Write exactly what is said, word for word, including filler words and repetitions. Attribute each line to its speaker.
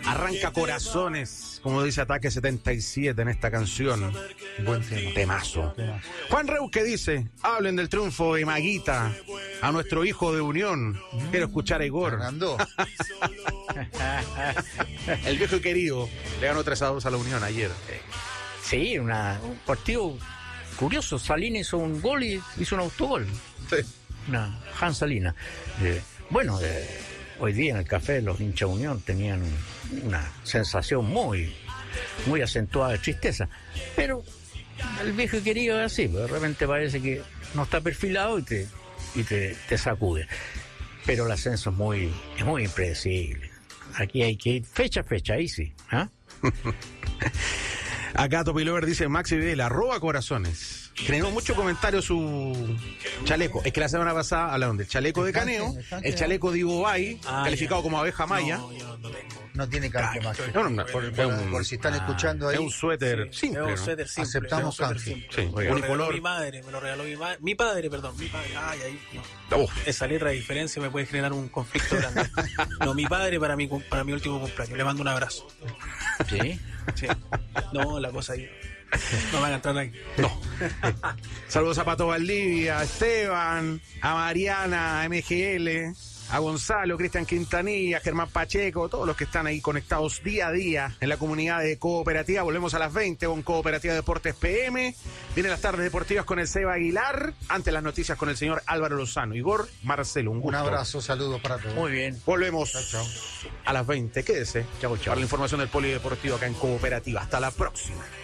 Speaker 1: Arranca corazones, como dice Ataque setenta y siete en esta canción.
Speaker 2: Buen tema.
Speaker 1: Temazo. Temazo. Juan Reuque dice, hablen del triunfo de Maguita a nuestro hijo de Unión. Mm. Quiero escuchar a Igor. El viejo y querido le ganó tres a dos a la Unión ayer.
Speaker 3: Sí, una, un partido curioso. Salina hizo un gol y hizo un autogol.
Speaker 1: Sí.
Speaker 3: Una Hans Salina. Eh, bueno, eh, hoy día en el café los hinchas de Unión tenían una sensación muy, muy acentuada de tristeza. Pero el viejo y querido es así, de repente parece que no está perfilado y te, y te, te sacude. Pero el ascenso es muy, es muy impredecible. Aquí hay que ir fecha a fecha, ahí sí. ¿eh?
Speaker 1: Acá Topilover dice, Maxi Videla, arroba corazones. Generó mucho comentario su chaleco. Es que la semana pasada hablaron del chaleco de Caneo, el chaleco de Ibobay, ah, calificado ya. como abeja maya.
Speaker 2: No, yo no tengo. No tiene canje, Maxi.
Speaker 1: No, no, no,
Speaker 2: por, por, un, por si están ah, escuchando ahí.
Speaker 1: Es un suéter
Speaker 4: sí,
Speaker 1: simple.
Speaker 4: Es un suéter simple.
Speaker 2: Aceptamos
Speaker 4: un
Speaker 2: canje.
Speaker 4: Simple.
Speaker 1: Sí,
Speaker 4: me lo regaló mi madre, me lo regaló mi madre. Mi padre, perdón, mi padre. Ay, ahí. No. Oh. Esa letra de diferencia me puede generar un conflicto grande. No, mi padre para mi, para mi último cumpleaños. Le mando un abrazo.
Speaker 3: ¿Sí?
Speaker 4: Sí. No, la cosa ahí. No van a entrar aquí.
Speaker 1: No. Saludos a Pato Valdivia, a Esteban, a Mariana, a M G L, a Gonzalo, Cristian Quintanilla, a Germán Pacheco, todos los que están ahí conectados día a día en la comunidad de Cooperativa. Volvemos a las veinte con Cooperativa Deportes P M. Vienen las tardes deportivas con el Seba Aguilar. Antes las noticias con el señor Álvaro Lozano. Igor Marcelo, un gusto.
Speaker 2: Un abrazo, saludos para todos.
Speaker 3: Muy bien.
Speaker 1: Volvemos
Speaker 2: chao, chao.
Speaker 1: a las veinte. Quédese.
Speaker 3: Chao, chao.
Speaker 1: Para la información del polideportivo acá en Cooperativa. Hasta la próxima.